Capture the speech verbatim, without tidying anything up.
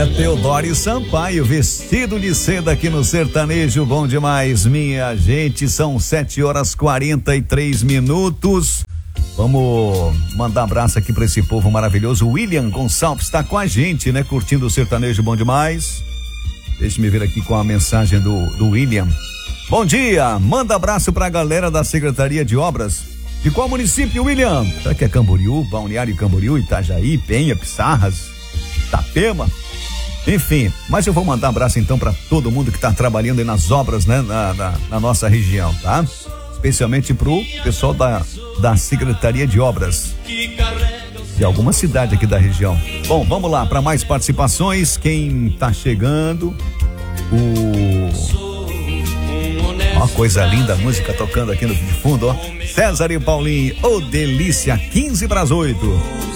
É Teodoro Sampaio, vestido de seda aqui no Sertanejo, bom demais, minha gente. São sete horas quarenta e três minutos. Vamos mandar um abraço aqui para esse povo maravilhoso. William Gonçalves está com a gente, né? Curtindo o Sertanejo, bom demais. Deixa me ver aqui com a mensagem do, do William. Bom dia, manda abraço pra galera da Secretaria de Obras. De qual município, William? Será que é Camboriú, Balneário Camboriú, Itajaí, Penha, Pissarras, Itapema? Enfim, mas eu vou mandar um abraço então para todo mundo que está trabalhando aí nas obras, né, na, na, na nossa região, tá? Especialmente pro pessoal da, da Secretaria de Obras de alguma cidade aqui da região. Bom, vamos lá para mais participações. Quem tá chegando? O Ó, coisa linda, a música tocando aqui no fundo, ó. César e Paulinho, ô delícia, quinze para as oito.